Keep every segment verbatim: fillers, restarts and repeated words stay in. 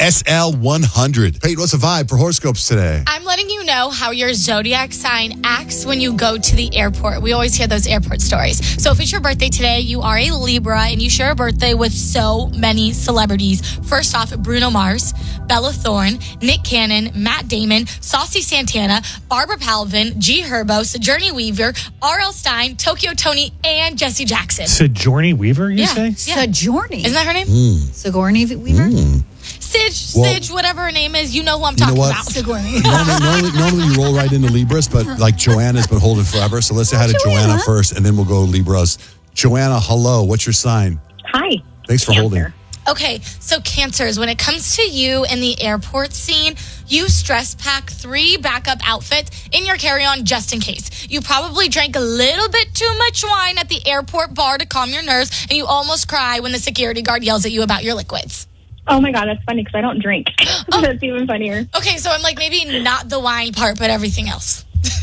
S L one hundred. Peyton, what's the vibe for horoscopes today? I'm letting you know how your zodiac sign acts when you go to the airport. We always hear those airport stories. So if it's your birthday today, you are a Libra and you share a birthday with so many celebrities. First off, Bruno Mars, Bella Thorne, Nick Cannon, Matt Damon, Saucy Santana, Barbara Palvin, G Herbo, Sojourner Weaver, R L Stein, Tokyo Tony, and Jesse Jackson. Sojourner Weaver, you Yeah. say? Yeah. Sojourner. Isn't that her name? Mm. Sigourney Weaver? Mm. Sidge, Well- Sidge, whatever her name is. You know who I'm You know talking what? about. Sigourney. Normally, normally, normally you roll right into Libras, but like Joanna's been holding forever. So let's say hi to Joanna. Joanna. first, and then we'll go Libras. Joanna, hello. What's your sign? Hi. Thanks for Cancer. holding. Okay, so Cancers, when it comes to you in the airport scene, you stress pack three backup outfits in your carry-on just in case. You probably drank a little bit too much wine at the airport bar to calm your nerves, and you almost cry when the security guard yells at you about your liquids. Oh my God, that's funny because I don't drink. Oh. That's even funnier. Okay, so I'm like, maybe not the wine part, but everything else.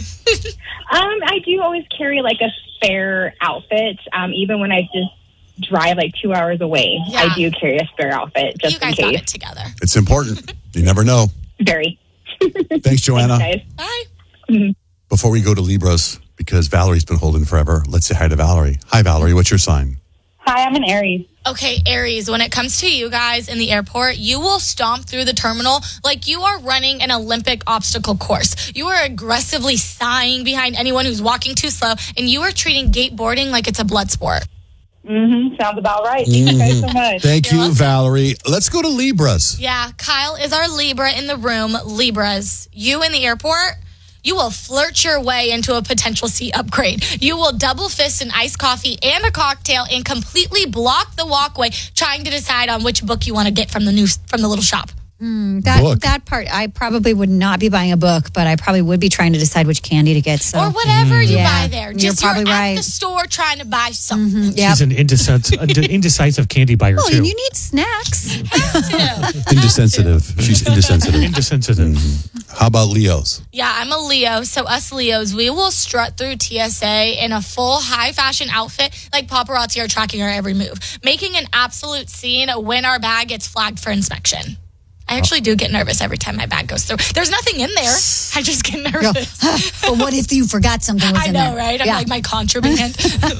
Um, I do always carry like a spare outfit, um, even when I just drive like two hours away. Yeah. I do carry a spare outfit just You guys in got case. it together. It's important. You never know. Very. Thanks, Joanna. Thanks, guys. Bye. Before we go to Libras, because Valerie's been holding forever, let's say hi to Valerie. Hi, Valerie. What's your sign? Hi, I'm an Aries. Okay, Aries, when it comes to you guys in the airport, you will stomp through the terminal like you are running an Olympic obstacle course. You are aggressively sighing behind anyone who's walking too slow, and you are treating gate boarding like it's a blood sport. Mm-hmm. Sounds about right. Thank you guys so much. Thank You're you, welcome. Valerie. Let's go to Libras. Yeah, Kyle is our Libra in the room. Libras, you in the airport, you will flirt your way into a potential seat upgrade. You will double fist an iced coffee and a cocktail and completely block the walkway trying to decide on which book you want to get from the new from the little shop. That Book. that part, I probably would not be buying a book, but I probably would be trying to decide which candy to get. So. Or whatever you Yeah, buy there. you're Just you're, probably at right. the store trying to buy something. Yep. She's an indecisive, indecisive candy buyer, Oh, too. and you need snacks. Indesensitive. She's indesensitive. Indesensitive. How about Leos? Yeah, I'm a Leo. So us Leos, we will strut through T S A in a full high fashion outfit like paparazzi are tracking our every move, making an absolute scene when our bag gets flagged for inspection. I actually do get nervous every time my bag goes through. There's nothing in there. I just get nervous. But what if you forgot something was I in know, there? right? I'm Yeah. like my contraband.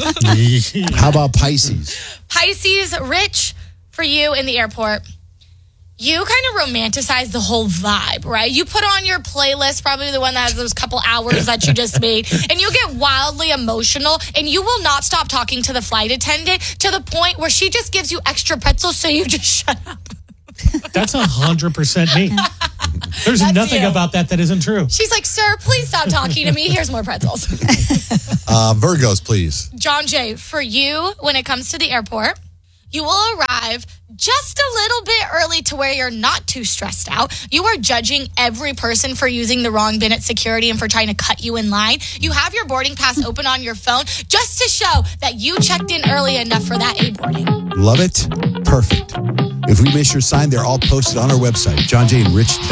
How about Pisces? Pisces, Rich, for you in the airport, you kind of romanticize the whole vibe, right? You put on your playlist, probably the one that has those couple hours that you just made, and you get wildly emotional, and you will not stop talking to the flight attendant to the point where she just gives you extra pretzels so you just shut up. That's one hundred percent me. There's That's nothing you. about that that isn't true. She's like, sir, please stop talking to me. Here's more pretzels. Uh, Virgos, please. John Jay, for you, when it comes to the airport, you will arrive just a little bit early to where you're not too stressed out. You are judging every person for using the wrong bin at security and for trying to cut you in line. You have your boarding pass open on your phone just to show that you checked in early enough for that A boarding. Love it. Perfect. If we miss your sign, they're all posted on our website, john jay and rich dot com.